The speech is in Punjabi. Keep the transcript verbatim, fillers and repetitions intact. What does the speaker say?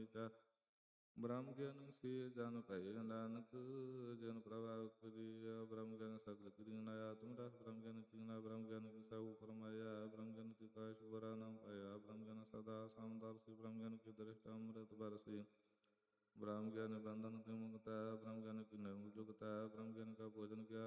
ਕਾ। ਬ੍ਰਹਮ ਗਿਆਨ ਸੀ ਜਨ ਭਏ ਨਾਨਕ, ਜਿਨ ਪ੍ਰਭਾਵ ਕਰਿਆ ਬ੍ਰਹਮ ਗਿਆਨ ਸਗਲ ਕਰੀਨਾ। ਆਤਮ ਰਸ ਬ੍ਰਹਮ ਗਿਆਨ ਕੀਨਾ, ਬ੍ਰਹਮ ਗਿਆਨ ਕੀ ਸਭ ਫਰਮਾਇਆ। ਬ੍ਰਹਮ ਗਿਆਨ ਕੀ ਕਾਸ਼ ਬਰਾ ਨਾ ਪਾਇਆ, ਬ੍ਰਹਮ ਗਿਆਨ ਸਦਾ ਸਮਦਰਸੀ। ਬ੍ਰਹਮ ਗਿਆਨ ਕੀ ਦ੍ਰਿਸ਼ਟ ਅੰਮ੍ਰਿਤ ਬਰਸੀ। ब्रह्म ज्ञान बंधन की मुक्ता, ब्रह्म ज्ञान की निर्मुल जुगता, ब्रह्म ज्ञान का भोजन किया